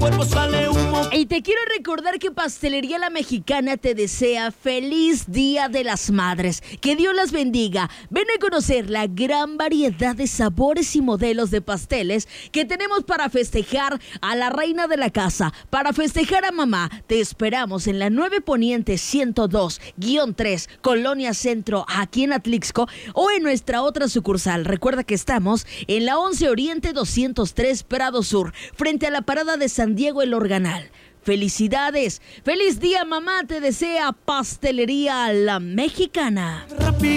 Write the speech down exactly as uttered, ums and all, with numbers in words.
cuerpo sale humo. Y te quiero recordar que Pastelería La Mexicana te desea feliz Día de las Madres. Que Dios las bendiga. Ven a conocer la gran variedad de sabores y modelos de pasteles que tenemos para festejar a la reina de la casa, para festejar a mamá. Te esperamos en la nueve Poniente ciento dos guión tres, Colonia Centro, aquí en Atlixco, o en nuestra otra sucursal. Recuerda que estamos en la once Oriente doscientos tres Prado Sur, frente a la parada de San Diego El Organal. ¡Felicidades! ¡Feliz día, mamá! Te desea Pastelería La Mexicana.